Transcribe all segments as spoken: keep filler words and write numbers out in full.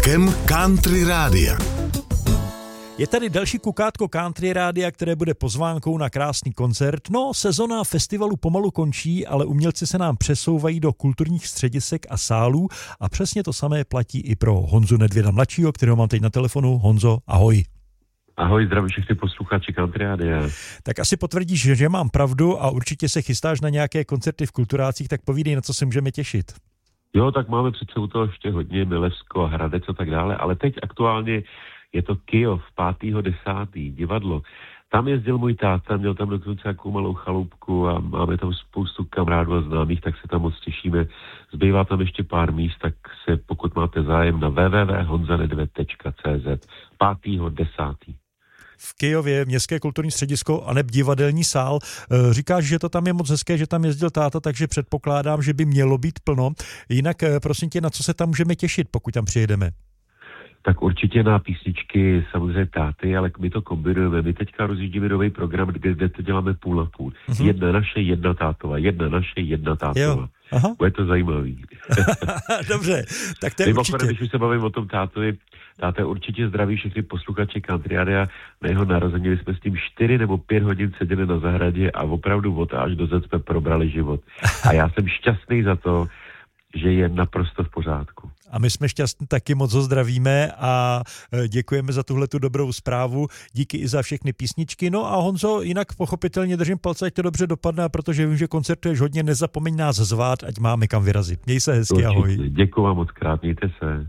kukátkem Country Rádia. Je tady další kukátko Country Rádia, které bude pozvánkou na krásný koncert. No, sezona festivalu pomalu končí, ale umělci se nám přesouvají do kulturních středisek a sálů a přesně to samé platí i pro Honzu Nedvěda mladšího, kterého mám teď na telefonu. Honzo, ahoj. Ahoj, zdravím všechny posluchači Country Rádia. Tak asi potvrdíš, že mám pravdu a určitě se chystáš na nějaké koncerty v kulturácích, tak povídej, na co se můžeme těšit. Jo, tak máme před sebou to ještě hodně, Milevsko, Hradec a tak dále, ale teď aktuálně je to Kyjov, pátého desátého divadlo. Tam jezdil můj táta, měl tam dokonce nějakou malou chaloupku a máme tam spoustu kamarádů a známých, tak se tam moc těšíme. Zbývá tam ještě pár míst, tak se pokud máte zájem na w w w tečka honza nedvěd tečka c z pátého desátého V Kyjově městské kulturní středisko a neb divadelní sál. Říkáš, že to tam je moc hezké, že tam jezdil táta, takže předpokládám, že by mělo být plno. Jinak prosím tě, na co se tam můžeme těšit, pokud tam přijedeme? Tak určitě na písničky samozřejmě táty, ale my to kombinujeme. My teďka rozjíždíme nový program, kde, kde to děláme půl na půl. Uh-huh. Jedna naše, jedna tátová. Jedna naše, jedna tátová. Bude to zajímavý. Dobře, tak to je Mimochodem, určitě. když už se bavím o tom tátovi, táta určitě zdraví všechny posluchače Country Rádia. Na jeho narozeniny jsme s tím čtyři nebo pět hodin seděli na zahradě a opravdu od až do Z jsme probrali život. A já jsem šťastný za to, že je naprosto v pořádku. A my jsme šťastní, taky moc ho zdravíme a děkujeme za tuhletu dobrou zprávu. Díky i za všechny písničky. No a Honzo, jinak pochopitelně držím palce, ať to dobře dopadne, protože vím, že koncertuješ hodně, nezapomeň nás zvát, ať máme kam vyrazit. Měj se hezky, určitě. Ahoj. Děkuji vám moc krát, mějte se.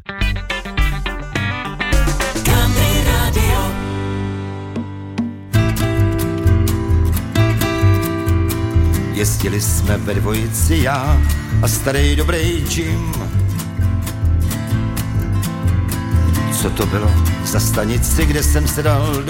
Jezdili jsme ve dvojici já a starý dobrý Jim. Co to bylo za stanici, kde jsem se dal do